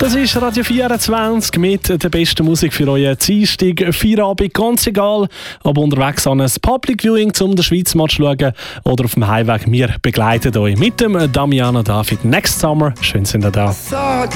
Das ist Radio 24 mit der besten Musik für euren Dienstag, Feierabend, ganz egal, ob unterwegs an ein Public Viewing zum den Schweiz Match schauen oder auf dem Heimweg. Wir begleiten euch mit dem Damiano David Next Summer. Schön sind ihr da.